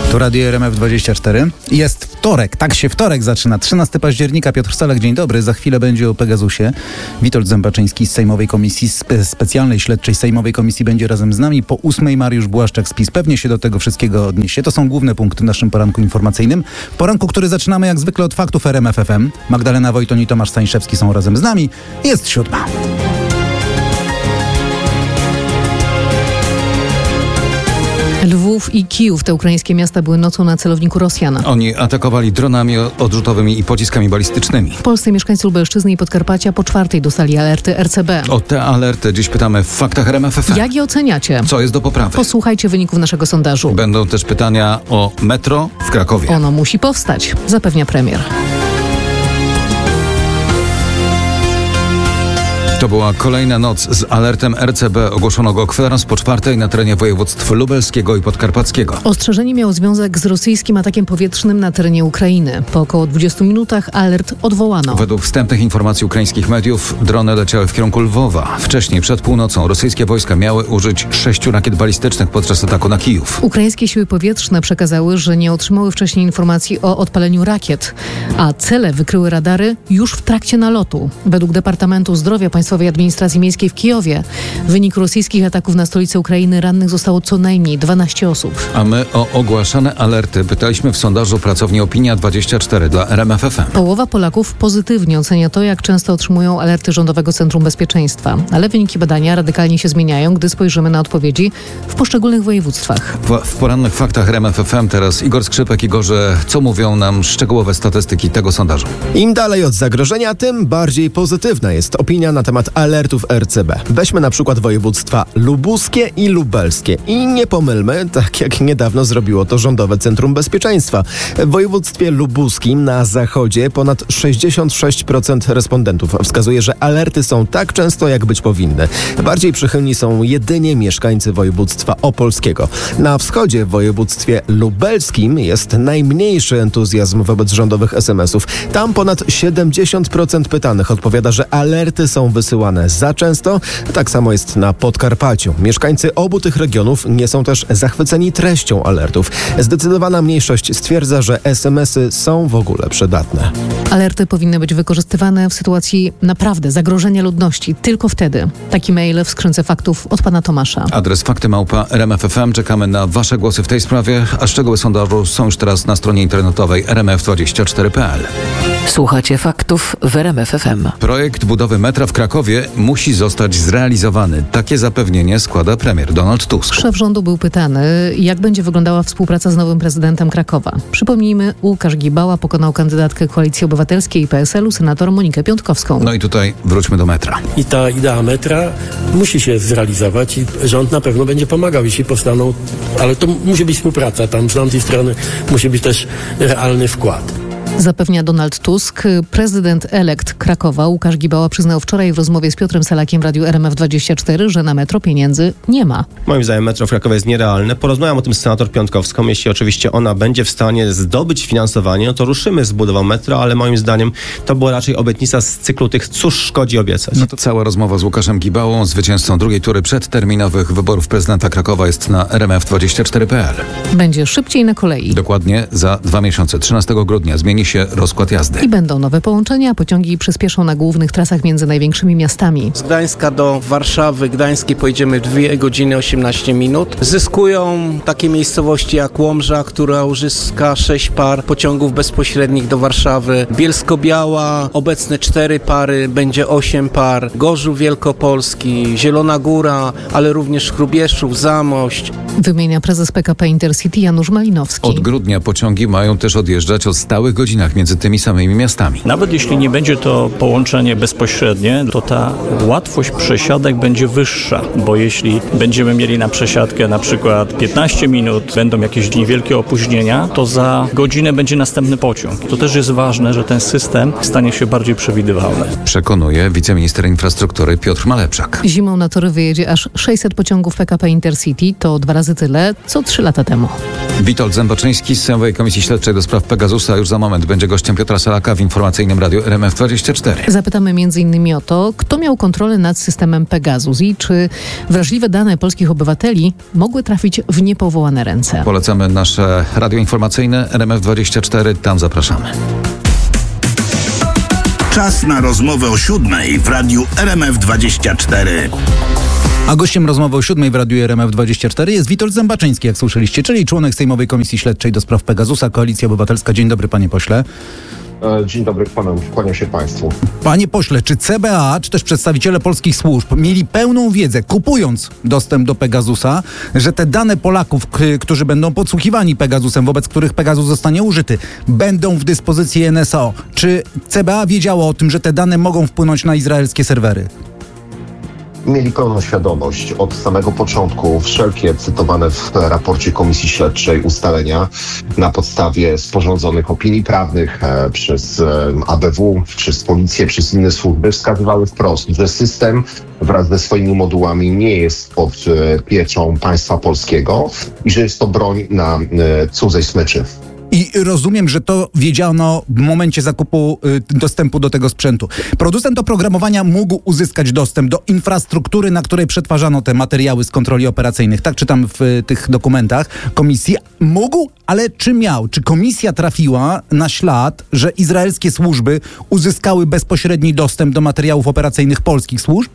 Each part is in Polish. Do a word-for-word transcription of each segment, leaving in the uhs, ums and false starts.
Tu Radio R M F dwadzieścia cztery. Jest wtorek, tak się wtorek zaczyna. trzynastego października, Piotr Salek, dzień dobry. Za chwilę będzie o Pegasusie. Witold Zębaczyński z Sejmowej Komisji Spe- Specjalnej Śledczej Sejmowej Komisji będzie razem z nami. Po ósmej Mariusz Błaszczak z PiS pewnie się do tego wszystkiego odniesie. To są główne punkty w naszym poranku informacyjnym. Poranku, który zaczynamy jak zwykle od faktów R M F F M. Magdalena Wojton i Tomasz Stańszewski są razem z nami. Jest siódma. Lwów i Kijów, te ukraińskie miasta, były nocą na celowniku Rosjan. Oni atakowali dronami odrzutowymi i pociskami balistycznymi. W Polsce mieszkańcy Lubelszczyzny i Podkarpacia po czwartej dostali alerty R C B. O te alerty dziś pytamy w faktach R M F F M. Jak je oceniacie? Co jest do poprawy? Posłuchajcie wyników naszego sondażu. Będą też pytania o metro w Krakowie. Ono musi powstać, zapewnia premier. To była kolejna noc z alertem R C B. Ogłoszono go kwadrans po czwartej na terenie województw lubelskiego i podkarpackiego. Ostrzeżenie miało związek z rosyjskim atakiem powietrznym na terenie Ukrainy. Po około dwudziestu minutach alert odwołano. Według wstępnych informacji ukraińskich mediów drony leciały w kierunku Lwowa. Wcześniej, przed północą, rosyjskie wojska miały użyć sześciu rakiet balistycznych podczas ataku na Kijów. Ukraińskie siły powietrzne przekazały, że nie otrzymały wcześniej informacji o odpaleniu rakiet, a cele wykryły radary już w trakcie nalotu. Według Departamentu Zdrowia Państwowej Administracji Miejskiej w Kijowie w wyniku rosyjskich ataków na stolicę Ukrainy rannych zostało co najmniej dwanaście osób. A my o ogłaszane alerty pytaliśmy w sondażu pracowni Opinia dwadzieścia cztery dla R M F F M. Połowa Polaków pozytywnie ocenia to, jak często otrzymują alerty Rządowego Centrum Bezpieczeństwa. Ale wyniki badania radykalnie się zmieniają, gdy spojrzymy na odpowiedzi w poszczególnych województwach. W, w porannych faktach R M F F M teraz Igor Skrzypek. Igorze, co mówią nam szczegółowe statystyki tego sondażu? Im dalej od zagrożenia, tym bardziej pozytywna jest opinia na temat alertów R C B. Weźmy na przykład województwa lubuskie i lubelskie. I nie pomylmy, tak jak niedawno zrobiło to Rządowe Centrum Bezpieczeństwa. W województwie lubuskim na zachodzie ponad sześćdziesiąt sześć procent respondentów wskazuje, że alerty są tak często, jak być powinny. Bardziej przychylni są jedynie mieszkańcy województwa opolskiego. Na wschodzie w województwie lubelskim jest najmniejszy entuzjazm wobec rządowych es em esów. Tam ponad siedemdziesiąt procent pytanych odpowiada, że alerty są wysyłane za często. Tak samo jest na Podkarpaciu. Mieszkańcy obu tych regionów nie są też zachwyceni treścią alertów. Zdecydowana mniejszość stwierdza, że es em esy są w ogóle przydatne. Alerty powinny być wykorzystywane w sytuacji naprawdę zagrożenia ludności. Tylko wtedy. Taki mail w skrzynce faktów od pana Tomasza. Adres fakty małpa R M F F M. Czekamy na wasze głosy w tej sprawie, a szczegóły sondażu są już teraz na stronie internetowej R M F dwadzieścia cztery kropka p l. Słuchacie faktów w R M F F M. Projekt budowy metra w Krakowie musi zostać zrealizowany. Takie zapewnienie składa premier Donald Tusk. Szef rządu był pytany, jak będzie wyglądała współpraca z nowym prezydentem Krakowa. Przypomnijmy, Łukasz Gibała pokonał kandydatkę Koalicji Obywatelskiej i P S L u, senator Monikę Piątkowską. No i tutaj wróćmy do metra. I ta idea metra musi się zrealizować i rząd na pewno będzie pomagał, jeśli powstaną, ale to musi być współpraca. Tam z tamtej strony musi być też realny wkład. Zapewnia Donald Tusk. Prezydent elekt Krakowa Łukasz Gibała przyznał wczoraj w rozmowie z Piotrem Salakiem w Radiu R M F dwadzieścia cztery, że na metro pieniędzy nie ma. Moim zdaniem metro w Krakowie jest nierealne. Porozmawiam o tym z senator Piątkowską. Jeśli oczywiście ona będzie w stanie zdobyć finansowanie, no to ruszymy z budową metra, ale moim zdaniem to była raczej obietnica z cyklu tych cóż szkodzi obiecać. No to cała rozmowa z Łukaszem Gibałą, zwycięzcą drugiej tury przedterminowych wyborów prezydenta Krakowa, jest na R M F dwadzieścia cztery kropka p l. Będzie szybciej na kolei. Dokładnie za dwa miesiące, trzynastego grudnia, zmieni się rozkład jazdy. I będą nowe połączenia, pociągi przyspieszą na głównych trasach między największymi miastami. Z Gdańska do Warszawy, Gdańskiej pojedziemy dwie godziny osiemnaście minut. Zyskują takie miejscowości jak Łomża, która uzyska sześć par pociągów bezpośrednich do Warszawy. Bielsko-Biała, obecne cztery pary, będzie osiem par. Gorzów Wielkopolski, Zielona Góra, ale również Hrubieszów, Zamość. Wymienia prezes P K P Intercity Janusz Malinowski. Od grudnia pociągi mają też odjeżdżać o stałych godzinach między tymi samymi miastami. Nawet jeśli nie będzie to połączenie bezpośrednie, to ta łatwość przesiadek będzie wyższa, bo jeśli będziemy mieli na przesiadkę na przykład piętnaście minut, będą jakieś niewielkie opóźnienia, to za godzinę będzie następny pociąg. To też jest ważne, że ten system stanie się bardziej przewidywalny. Przekonuje wiceminister infrastruktury Piotr Malepszak. Zimą na tory wyjedzie aż sześćset pociągów P K P Intercity, to dwa razy tyle, co trzy lata temu. Witold Zęboczyński z Sejmowej Komisji Śledczej do spraw Pegasusa już za moment będzie gościem Piotra Salaka w informacyjnym radiu R M F dwadzieścia cztery. Zapytamy między innymi o to, kto miał kontrolę nad systemem Pegasus i czy wrażliwe dane polskich obywateli mogły trafić w niepowołane ręce. Polecamy nasze radio informacyjne R M F dwadzieścia cztery, tam zapraszamy. Czas na rozmowę o siódmej w radiu R M F dwadzieścia cztery. A gościem rozmowy o siódmej w radiu R M F dwadzieścia cztery jest Witold Zębaczyński, jak słyszeliście, czyli członek Sejmowej Komisji Śledczej do spraw Pegasusa, Koalicja Obywatelska. Dzień dobry, panie pośle. Dzień dobry, kłaniam, kłaniam się państwu. Panie pośle, czy C B A, czy też przedstawiciele polskich służb mieli pełną wiedzę, kupując dostęp do Pegasusa, że te dane Polaków, k- którzy będą podsłuchiwani Pegasusem, wobec których Pegasus zostanie użyty, będą w dyspozycji N S O? Czy C B A wiedziało o tym, że te dane mogą wpłynąć na izraelskie serwery? Mieli pełną świadomość od samego początku. Wszelkie cytowane w raporcie Komisji Śledczej ustalenia na podstawie sporządzonych opinii prawnych e, przez e, A B W, przez policję, przez inne służby wskazywały wprost, że system wraz ze swoimi modułami nie jest pod e, pieczą państwa polskiego i że jest to broń na e, cudzej smyczy. I rozumiem, że to wiedziano w momencie zakupu y, dostępu do tego sprzętu. Producent oprogramowania mógł uzyskać dostęp do infrastruktury, na której przetwarzano te materiały z kontroli operacyjnych. Tak czytam w y, tych dokumentach komisji. Mógł, ale czy miał? Czy komisja trafiła na ślad, że izraelskie służby uzyskały bezpośredni dostęp do materiałów operacyjnych polskich służb?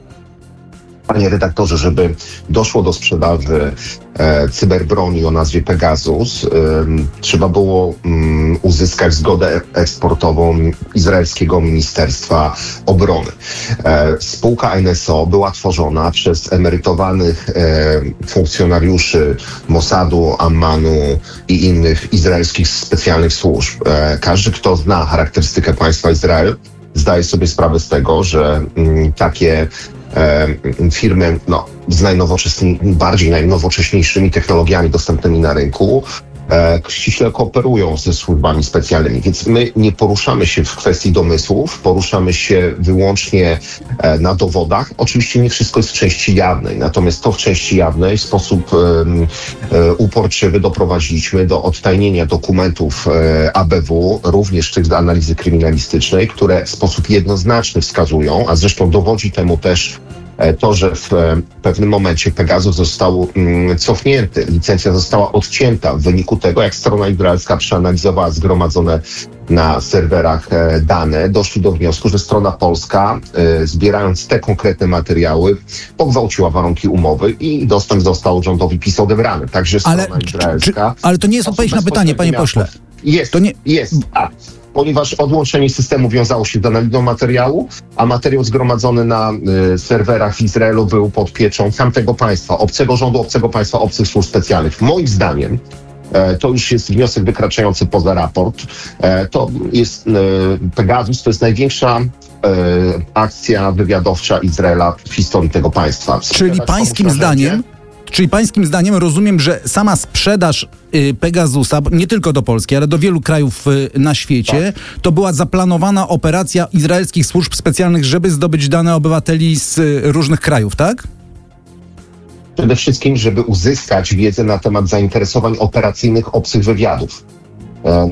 Panie redaktorze, żeby doszło do sprzedaży e, cyberbroni o nazwie Pegasus, e, trzeba było um, uzyskać zgodę eksportową izraelskiego Ministerstwa Obrony. E, spółka N S O była tworzona przez emerytowanych e, funkcjonariuszy Mossadu, Ammanu i innych izraelskich specjalnych służb. E, każdy, kto zna charakterystykę państwa Izrael, zdaje sobie sprawę z tego, że um, takie E, firmy no, z najnowocześniej, bardziej najnowocześniejszymi technologiami dostępnymi na rynku e, ściśle kooperują ze służbami specjalnymi. Więc my nie poruszamy się w kwestii domysłów, poruszamy się wyłącznie e, na dowodach. Oczywiście nie wszystko jest w części jawnej, natomiast to w części jawnej w sposób e, e, uporczywy doprowadziliśmy do odtajnienia dokumentów e, A B W, również tych z analizy kryminalistycznej, które w sposób jednoznaczny wskazują, a zresztą dowodzi temu też to, że w pewnym momencie Pegasus został mm, cofnięty, licencja została odcięta w wyniku tego, jak strona izraelska przeanalizowała zgromadzone na serwerach e, dane, doszli do wniosku, że strona polska, e, zbierając te konkretne materiały, pogwałciła warunki umowy i dostęp został rządowi PiS odebrany. Także strona ale, izraelska... Czy, ale to nie jest odpowiedź na pytanie, panie pośle. Jest, to nie... jest, a... ponieważ odłączenie systemu wiązało się z analizą materiału, a materiał zgromadzony na y, serwerach w Izraelu był pod pieczą tamtego państwa, obcego rządu, obcego państwa, obcych służb specjalnych. Moim zdaniem e, to już jest wniosek wykraczający poza raport. E, to jest e, Pegasus, to jest największa e, akcja wywiadowcza Izraela w historii tego państwa. Czyli pańskim zdaniem Czyli pańskim zdaniem rozumiem, że sama sprzedaż y, Pegasusa, nie tylko do Polski, ale do wielu krajów y, na świecie, tak, to była zaplanowana operacja izraelskich służb specjalnych, żeby zdobyć dane obywateli z y, różnych krajów, tak? Przede wszystkim, żeby uzyskać wiedzę na temat zainteresowań operacyjnych obcych wywiadów. E, e,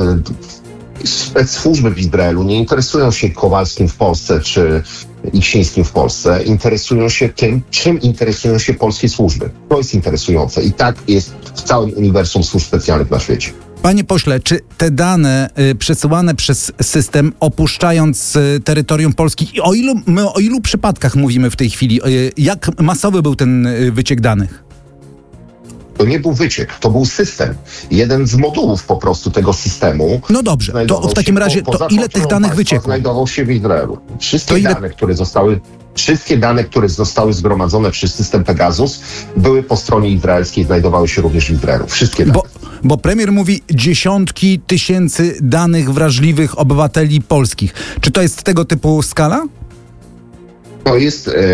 Spec-służby w Izraelu nie interesują się Kowalskim w Polsce czy Iksińskim w Polsce. Interesują się tym, czym interesują się polskie służby. To jest interesujące i tak jest w całym uniwersum służb specjalnych na świecie. Panie pośle, czy te dane y, przesyłane przez system, opuszczając y, terytorium Polski, i o ilu, my o ilu przypadkach mówimy w tej chwili? Y, jak masowy był ten y, wyciek danych? To nie był wyciek, to był system. Jeden z modułów po prostu tego systemu. No dobrze, to w takim razie po, to ile tych danych wyciekło? Znajdował się w Izraelu. Wszystkie ile... dane, które zostały, wszystkie dane, które zostały zgromadzone przez system Pegasus, były po stronie izraelskiej, znajdowały się również w Izraelu. Wszystkie dane. Bo, bo premier mówi dziesiątki tysięcy danych wrażliwych obywateli polskich. Czy to jest tego typu skala? To jest e, e,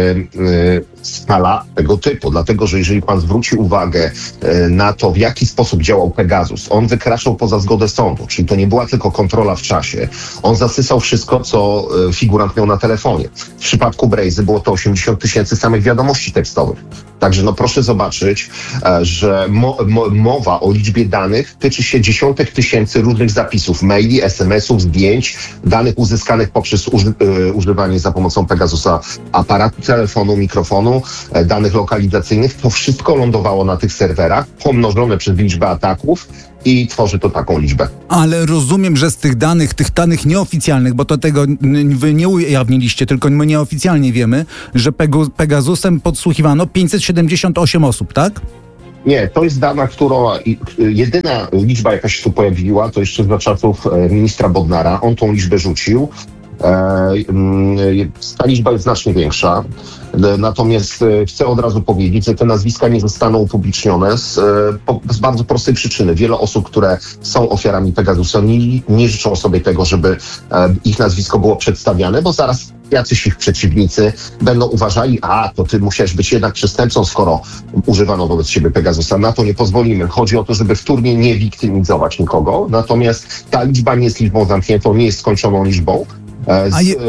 skala tego typu, dlatego że jeżeli pan zwróci uwagę e, na to, w jaki sposób działał Pegasus, on wykraczał poza zgodę sądu, czyli to nie była tylko kontrola w czasie. On zasysał wszystko, co e, figurant miał na telefonie. W przypadku Brazy było to osiemdziesiąt tysięcy samych wiadomości tekstowych. Także no proszę zobaczyć, że mo, mo, mowa o liczbie danych tyczy się dziesiątek tysięcy różnych zapisów, maili, es em esów, zdjęć, danych uzyskanych poprzez uży, y, używanie za pomocą Pegasusa aparatu telefonu, mikrofonu, e, danych lokalizacyjnych. To wszystko lądowało na tych serwerach, pomnożone przez liczbę ataków i tworzy to taką liczbę. Ale rozumiem, że z tych danych, tych danych nieoficjalnych, bo to tego n- wy nie ujawniliście, tylko my nieoficjalnie wiemy, że Pegu- Pegasusem podsłuchiwano pięćset siedemdziesiąt osiem osób, tak? Nie, to jest dana, która jedyna liczba, jaka się tu pojawiła, to jeszcze za czasów ministra Bodnara. On tą liczbę rzucił. Ta liczba jest znacznie większa. Natomiast chcę od razu powiedzieć, że te nazwiska nie zostaną upublicznione z, z bardzo prostej przyczyny. Wiele osób, które są ofiarami Pegasusa, nie, nie życzą sobie tego, żeby ich nazwisko było przedstawiane, bo zaraz jacyś ich przeciwnicy będą uważali, a to ty musiałeś być jednak przestępcą, skoro używano wobec siebie Pegasusa. Na to nie pozwolimy. Chodzi o to, żeby wtórnie nie wiktymizować nikogo. Natomiast ta liczba nie jest liczbą zamkniętą, nie jest skończoną liczbą. Z, je...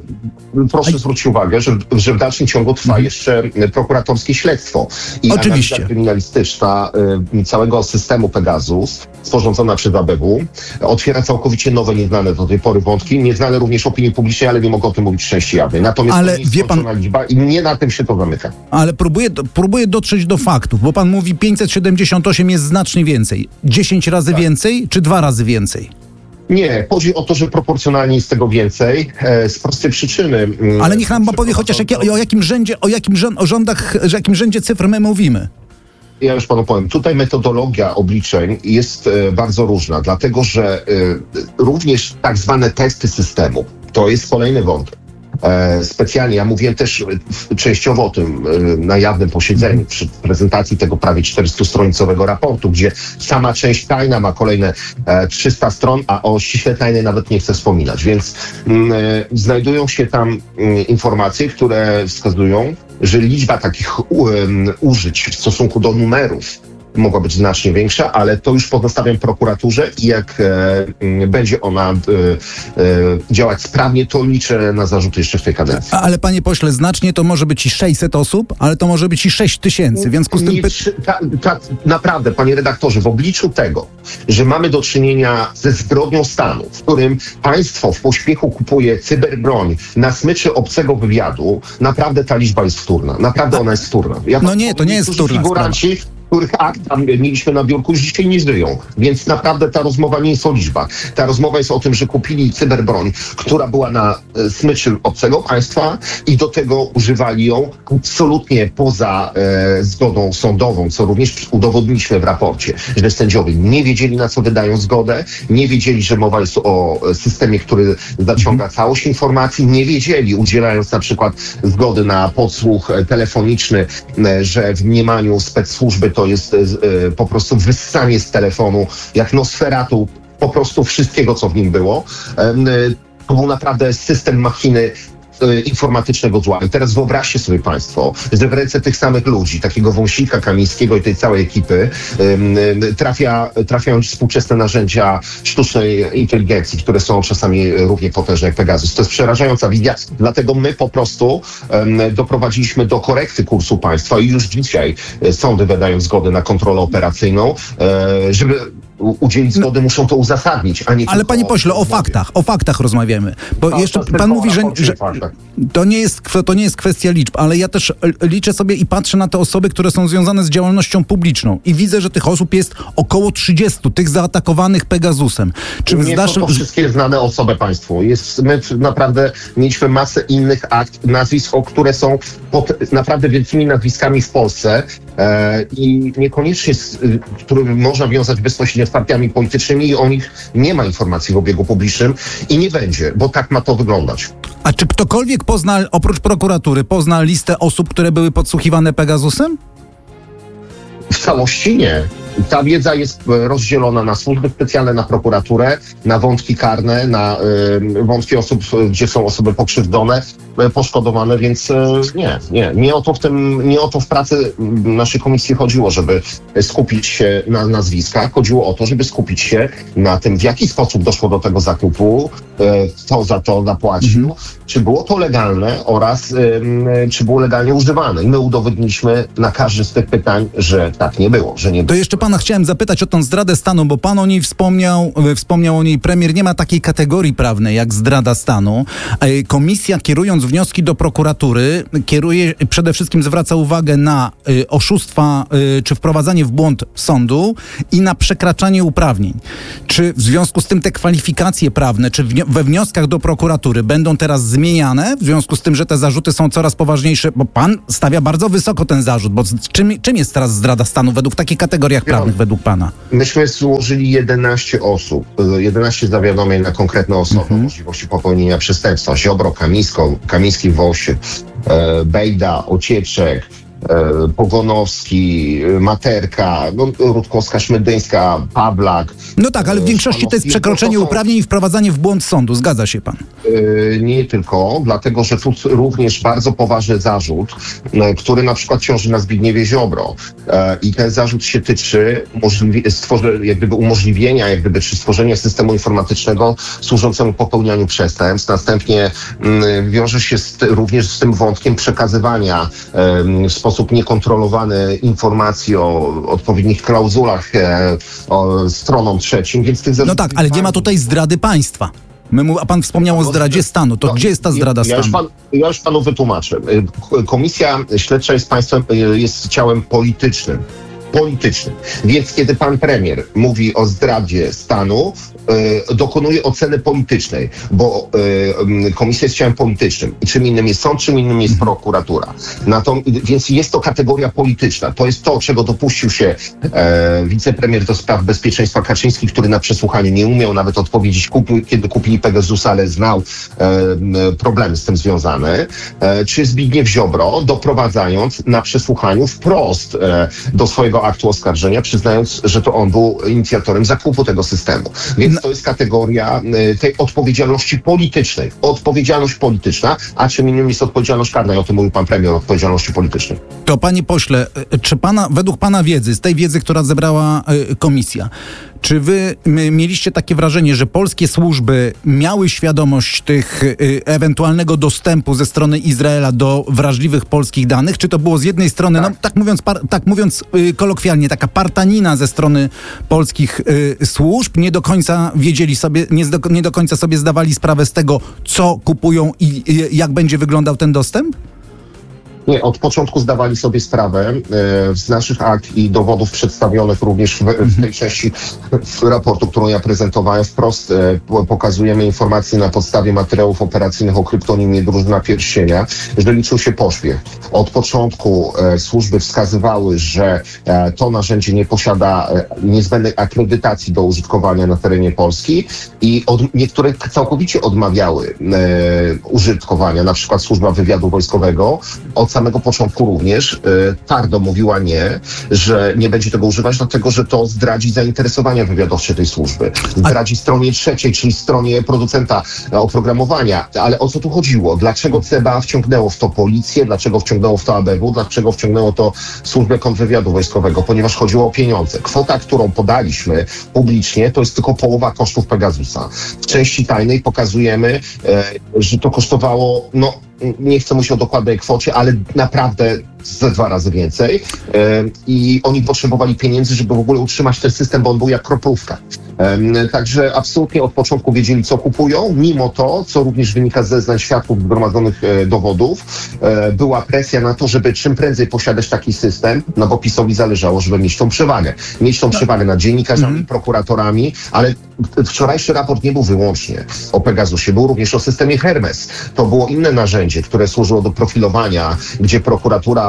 e, proszę je... zwrócić uwagę, że, że w dalszym ciągu trwa mhm. jeszcze prokuratorskie śledztwo. I Oczywiście. analiza kryminalistyczna e, całego systemu Pegasus, sporządzona przez A B W, otwiera całkowicie nowe, nieznane do tej pory wątki, nieznane również opinii publicznej, ale nie mogę o tym mówić szczęście jawnej. Natomiast ale to nie jest wie pan... liczba i nie na tym się to zamyka. Ale próbuję, próbuję dotrzeć do faktów, bo pan mówi pięćset siedemdziesiąt osiem jest znacznie więcej. dziesięć razy tak. więcej, czy dwa razy więcej? Nie, chodzi o to, że proporcjonalnie jest tego więcej, e, z prostej przyczyny. Ale niech nam powie chociaż jakie, o jakim rzędzie, o jakim rzęd, o rządach, o jakim rzędzie cyfr my mówimy. Ja już panu powiem, tutaj metodologia obliczeń jest e, bardzo różna, dlatego że e, również tak zwane testy systemu, to jest kolejny wątek. E, specjalnie, ja mówiłem też częściowo o tym e, na jawnym posiedzeniu przy prezentacji tego prawie czterystutronicowego raportu, gdzie sama część tajna ma kolejne e, trzysta stron, a o ściśle tajnej nawet nie chcę wspominać, więc m, e, znajdują się tam m, informacje, które wskazują, że liczba takich u, um, użyć w stosunku do numerów mogła być znacznie większa, ale to już pozostawiam prokuraturze i jak e, będzie ona e, e, działać sprawnie, to liczę na zarzuty jeszcze w tej kadencji. Ale panie pośle, znacznie to może być i sześćset osób, ale to może być i sześć tysięcy, w związku z tym... Nic, ta, ta, naprawdę, panie redaktorze, w obliczu tego, że mamy do czynienia ze zbrodnią stanu, w którym państwo w pośpiechu kupuje cyberbroń na smyczy obcego wywiadu, naprawdę ta liczba jest wtórna. Naprawdę ona jest wtórna. Ja no nie, to nie jest wtórna figuranci, których akt tam mieliśmy na biurku, już dzisiaj nie żyją. Więc naprawdę ta rozmowa nie jest o liczbach. Ta rozmowa jest o tym, że kupili cyberbroń, która była na e, smyczy obcego państwa i do tego używali ją absolutnie poza e, zgodą sądową, co również udowodniliśmy w raporcie, że sędziowie nie wiedzieli, na co wydają zgodę, nie wiedzieli, że mowa jest o systemie, który zaciąga całość informacji, nie wiedzieli, udzielając na przykład zgody na podsłuch telefoniczny, e, że w mniemaniu spec-służby to jest e, po prostu wyssanie z telefonu, jak Nosferatu, po prostu wszystkiego, co w nim było. E, to był naprawdę system machiny informatycznego zła. I teraz wyobraźcie sobie państwo, że w ręce tych samych ludzi, takiego Wąsika, Kamińskiego i tej całej ekipy trafia, trafiają współczesne narzędzia sztucznej inteligencji, które są czasami równie potężne jak Pegasus. To jest przerażająca wizja, dlatego my po prostu um, doprowadziliśmy do korekty kursu państwa i już dzisiaj sądy wydają zgodę na kontrolę operacyjną, e, żeby udzielić zgody, muszą to uzasadnić, a nie... Ale panie pośle, o, o faktach, o faktach rozmawiamy. Bo to, jeszcze to pan mówi, że, że tak. to, nie jest, to nie jest kwestia liczb, ale ja też liczę sobie i patrzę na te osoby, które są związane z działalnością publiczną i widzę, że tych osób jest około trzydziestu, tych zaatakowanych Pegasusem. Czy nie naszym... to, to wszystkie znane osoby państwu. Jest, my naprawdę mieliśmy masę innych akt, nazwisk, o które są pod naprawdę wielkimi nazwiskami w Polsce e, i niekoniecznie, z, które można wiązać bezpośrednio z partiami politycznymi i o nich nie ma informacji w obiegu publicznym i nie będzie, bo tak ma to wyglądać. A czy ktokolwiek pozna, oprócz prokuratury, pozna listę osób, które były podsłuchiwane Pegasusem? W całości nie. Ta wiedza jest rozdzielona na służby specjalne, na prokuraturę, na wątki karne, na y, wątki osób, gdzie są osoby pokrzywdzone, y, poszkodowane, więc y, nie, nie. Nie o to w tym, nie o to w pracy naszej komisji chodziło, żeby skupić się na nazwiskach. Chodziło o to, żeby skupić się na tym, w jaki sposób doszło do tego zakupu, y, kto za to zapłacił, mhm. czy było to legalne oraz y, czy było legalnie używane. I my udowodniliśmy na każde z tych pytań, że tak nie było, że nie było. To jeszcze pana chciałem zapytać o tą zdradę stanu, bo pan o niej wspomniał, wspomniał o niej premier. Nie ma takiej kategorii prawnej jak zdrada stanu. Komisja, kierując wnioski do prokuratury, kieruje, przede wszystkim zwraca uwagę na y, oszustwa y, czy wprowadzanie w błąd sądu i na przekraczanie uprawnień. Czy w związku z tym te kwalifikacje prawne, czy wnio- we wnioskach do prokuratury będą teraz zmieniane, w związku z tym, że te zarzuty są coraz poważniejsze, bo pan stawia bardzo wysoko ten zarzut, bo czym, czym jest teraz zdrada stanu według takich kategoriach prawnych, według pana? Myśmy złożyli jedenaście osób, jedenaście zawiadomień na konkretne osoby mhm. o możliwości popełnienia przestępstwa. Ziobro, Kamińsko, Kamiński, Wosie, e, Bejda, Ocieczek, e, Pogonowski, Materka, no, Rutkowska, Szmydyńska, Pawlak. No tak, ale w większości to jest przekroczenie uprawnień i wprowadzanie w błąd sądu. Zgadza się pan? E, nie tylko, dlatego, że tu również bardzo poważny zarzut, e, który na przykład ciąży na Zbigniewie Ziobro. E, I ten zarzut się tyczy możliwi- stworzy, jak gdyby umożliwienia, jak gdyby, czy stworzenia systemu informatycznego służącemu popełnianiu przestępstw. Następnie m, wiąże się z, również z tym wątkiem przekazywania e, w sposób niekontrolowany informacji o odpowiednich klauzulach e, o stronom trzecim, więc tych No tak, ale nie ma tutaj zdrady państwa. My mu, a pan wspomniał o zdradzie stanu. To no, gdzie jest ta zdrada ja, stanu? Ja już, pan, ja już panu wytłumaczę. Komisja śledcza jest państwem, jest ciałem politycznym. Politycznym. Więc kiedy pan premier mówi o zdradzie stanu, y, dokonuje oceny politycznej, bo y, komisja jest ciałem politycznym. I czym innym jest sąd, czym innym jest prokuratura. Natom, więc jest to kategoria polityczna. To jest to, czego dopuścił się e, wicepremier do spraw bezpieczeństwa Kaczyński, który na przesłuchaniu nie umiał nawet odpowiedzieć, kupił, kiedy kupili Pegasusa, ale znał e, problemy z tym związane. E, czy Zbigniew Ziobro, doprowadzając na przesłuchaniu wprost e, do swojego aktu oskarżenia, przyznając, że to on był inicjatorem zakupu tego systemu. Więc to jest kategoria y, tej odpowiedzialności politycznej. Odpowiedzialność polityczna, a czym innym jest odpowiedzialność karna. I o tym mówił pan premier o odpowiedzialności politycznej. To panie pośle, czy pana, według pana wiedzy, z tej wiedzy, która zebrała y, komisja, czy wy my, mieliście takie wrażenie, że polskie służby miały świadomość tych y, ewentualnego dostępu ze strony Izraela do wrażliwych polskich danych? Czy to było z jednej strony, tak, no, tak mówiąc, par, tak mówiąc y, kolokwialnie, taka partanina ze strony polskich y, służb? Nie do końca wiedzieli sobie, nie, zdo, nie do końca sobie zdawali sprawę z tego, co kupują i y, jak będzie wyglądał ten dostęp? Nie, od początku zdawali sobie sprawę e, z naszych akt i dowodów przedstawionych również w, w tej części raportu, którą ja prezentowałem. Wprost e, pokazujemy informacje na podstawie materiałów operacyjnych o kryptonimie Drużyna Pierścienia, że liczył się pośpiech. Od początku e, służby wskazywały, że e, to narzędzie nie posiada e, niezbędnej akredytacji do użytkowania na terenie Polski i od, niektóre całkowicie odmawiały e, użytkowania, na przykład Służba Wywiadu Wojskowego. Od samego początku również y, twardo mówiła nie, że nie będzie tego używać, dlatego że to zdradzi zainteresowania wywiadowcze tej służby. Zdradzi stronie trzeciej, czyli stronie producenta oprogramowania. Ale o co tu chodziło? Dlaczego C B A wciągnęło w to policję? Dlaczego wciągnęło w to A B W? Dlaczego wciągnęło to Służbę Kontrwywiadu Wojskowego? Ponieważ chodziło o pieniądze. Kwota, którą podaliśmy publicznie, to jest tylko połowa kosztów Pegasusa. W części tajnej pokazujemy, e, że to kosztowało, no nie chcę mówić o dokładnej kwocie, ale naprawdę ze dwa razy więcej. Yy, I oni potrzebowali pieniędzy, żeby w ogóle utrzymać ten system, bo on był jak kroplówka. Yy, także absolutnie od początku wiedzieli, co kupują. Mimo to, co również wynika z zeznań świadków zgromadzonych yy, dowodów, yy, była presja na to, żeby czym prędzej posiadać taki system, no bo PiS-owi zależało, żeby mieć tą przewagę. Mieć tą przewagę nad dziennikarzami, mm. prokuratorami, ale wczorajszy raport nie był wyłącznie o Pegasusie, był również o systemie Hermes. To było inne narzędzie, które służyło do profilowania, gdzie prokuratura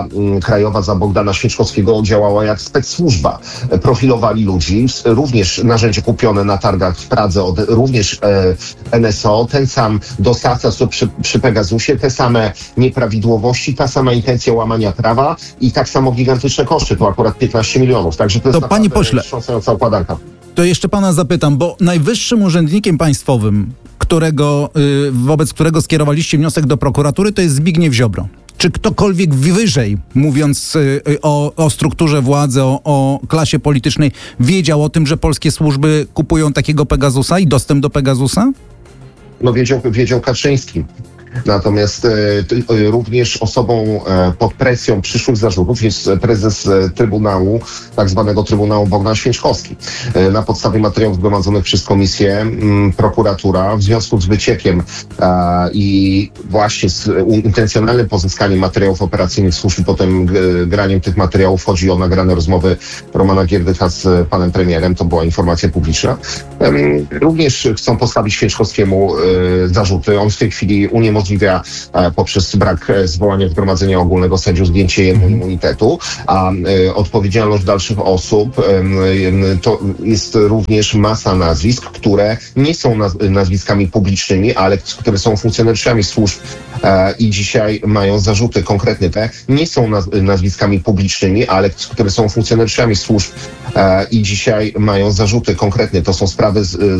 m, krajowa za Bogdana Święczkowskiego działała jak spec-służba. Profilowali ludzi, również narzędzie kupione na targach w Pradze, od, również e, N S O, ten sam dostawca co przy, przy Pegasusie, te same nieprawidłowości, ta sama intencja łamania prawa i tak samo gigantyczne koszty, to akurat piętnaście milionów. Także to jest to panie pośle, wstrząsająca układanka. To jeszcze pana zapytam, bo najwyższym urzędnikiem państwowym, którego, y, wobec którego skierowaliście wniosek do prokuratury, to jest Zbigniew Ziobro. Czy ktokolwiek wyżej, mówiąc y, o, o strukturze władzy, o, o klasie politycznej, wiedział o tym, że polskie służby kupują takiego Pegasusa i dostęp do Pegasusa? No wiedział, wiedział Kaczyński. Natomiast e, również osobą e, pod presją przyszłych zarzutów jest prezes e, Trybunału, tak zwanego Trybunału Bogdan Święczkowski. E, na podstawie materiałów zgromadzonych przez komisję m, prokuratura w związku z wyciekiem e, i właśnie z u, intencjonalnym pozyskaniem materiałów operacyjnych służb i potem g, graniem tych materiałów, chodzi o nagrane rozmowy Romana Gierdycha z panem premierem, to była informacja publiczna. E, również chcą postawić Święczkowskiemu e, zarzuty. On w tej chwili uniemożliwia E, poprzez brak e, zwołania zgromadzenia ogólnego sędziów zdjęcie jemu immunitetu, a e, odpowiedzialność dalszych osób e, e, to jest również masa nazwisk, które nie są naz- nazwiskami publicznymi, ale które są funkcjonariuszami służb e, i dzisiaj mają zarzuty konkretne. Te nie są naz- nazwiskami publicznymi, ale które są funkcjonariuszami służb e, i dzisiaj mają zarzuty konkretne. To są sprawy z,